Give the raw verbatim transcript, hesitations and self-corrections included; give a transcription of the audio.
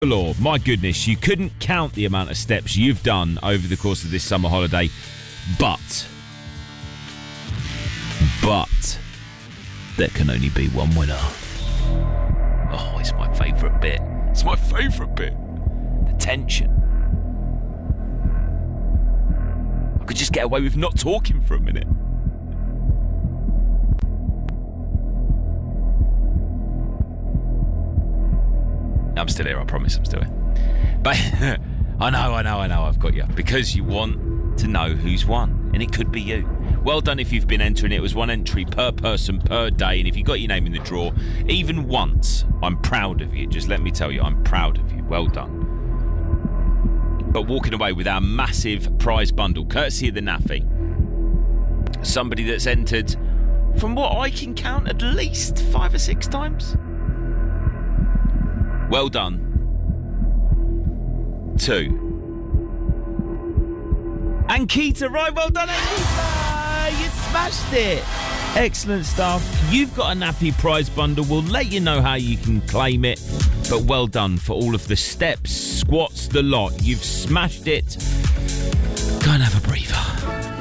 Lord, my goodness, you couldn't count the amount of steps you've done over the course of this summer holiday, but, but, there can only be one winner. Oh, it's my favourite bit. It's my favourite bit. The tension. I could just get away with not talking for a minute. I'm still here, I promise I'm still here. But I know, I know, I know, I've got you. Because you want to know who's won. And it could be you. Well done if you've been entering. It was one entry per person per day. And if you got your name in the draw, even once, I'm proud of you. Just let me tell you, I'm proud of you. Well done. But walking away with our massive prize bundle, courtesy of the Naffy. Somebody that's entered, from what I can count, at least five or six times. Well done. Two. Ankita, right? Well done, Ankita! You smashed it! Excellent stuff. You've got a Naffy prize bundle. We'll let you know how you can claim it. But well done for all of the steps, squats, the lot. You've smashed it. Go and have a breather.